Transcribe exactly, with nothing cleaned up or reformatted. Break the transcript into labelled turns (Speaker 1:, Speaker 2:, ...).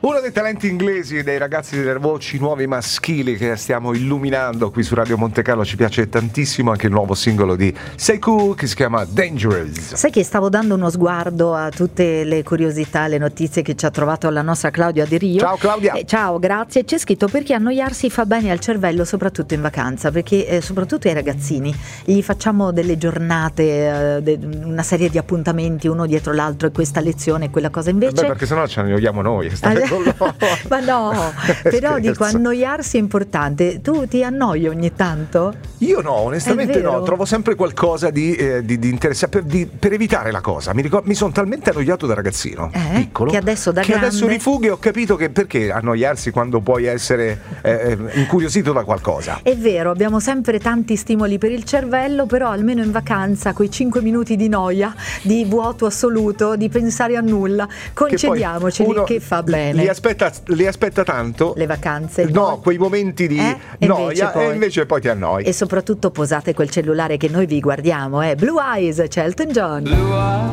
Speaker 1: Uno dei talenti inglesi, dei ragazzi delle voci nuovi maschili che stiamo illuminando qui su Radio Monte Carlo. Ci piace tantissimo anche il nuovo singolo di Seiku che si chiama Dangerous.
Speaker 2: Sai che stavo dando uno sguardo a tutte le curiosità, le notizie che ci ha trovato la nostra Claudia De Rio.
Speaker 1: Ciao Claudia.
Speaker 2: Eh, ciao, grazie. C'è scritto perché annoiarsi fa bene al cervello, soprattutto in vacanza, perché eh, soprattutto ai ragazzini gli facciamo delle giornate, eh, de- una serie di appuntamenti uno dietro l'altro, e questa lezione e quella cosa invece.
Speaker 1: Beh, perché sennò ci annoiamo noi. Stare con loro.
Speaker 2: Ma no, però dico, annoiarsi è importante. Tu ti annoi ogni tanto?
Speaker 1: Io no, onestamente no, trovo sempre qualcosa di, eh, di, di interessante per, di, per evitare la cosa. Mi, ricordo, mi sono talmente annoiato da ragazzino,
Speaker 2: eh?
Speaker 1: piccolo,
Speaker 2: che adesso da
Speaker 1: che
Speaker 2: grande
Speaker 1: adesso rifuggo e ho capito che perché annoiarsi quando puoi essere eh, incuriosito da qualcosa.
Speaker 2: È vero, abbiamo sempre tanti stimoli per il cervello, però almeno in vacanza quei cinque minuti di noia, di vuoto assoluto, di pensare a nulla, concediamoceli, che, che fa bene.
Speaker 1: Li aspetta, li aspetta tanto
Speaker 2: le vacanze,
Speaker 1: no,
Speaker 2: poi...
Speaker 1: quei momenti di
Speaker 2: eh?
Speaker 1: noia
Speaker 2: poi...
Speaker 1: e invece poi ti annoi.
Speaker 2: E soprattutto posate quel cellulare che noi vi guardiamo, eh? Blue Eyes, c'è Elton John.
Speaker 3: Blue Eyes.